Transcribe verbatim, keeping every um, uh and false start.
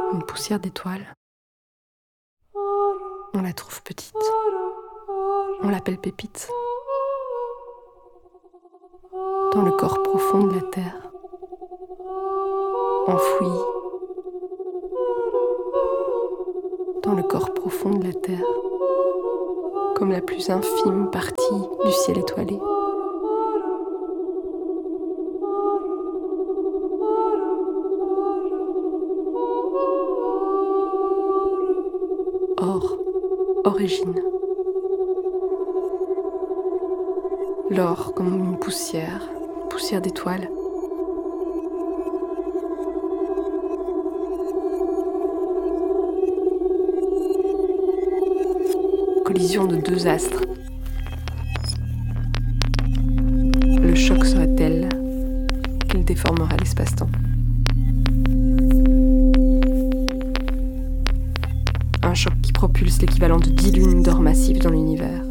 une poussière d'étoiles. On la trouve petite. On l'appelle Pépite. Dans le corps profond de la terre, enfouie. Dans le corps profond de la terre, comme la plus infime partie du ciel étoilé. Or, origine. L'or comme une poussière, poussière d'étoiles. Collision de deux astres. Le choc serait tel qu'il déformera l'espace-temps. Un choc qui propulse l'équivalent de dix lunes d'or massives dans l'univers.